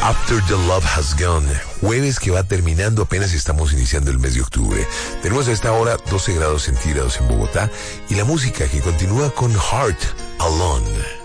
After the Love Has Gone, jueves que va terminando, apenas estamos iniciando el mes de octubre. Tenemos a esta hora 12 grados centígrados en Bogotá y la música que continúa con Heart Alone.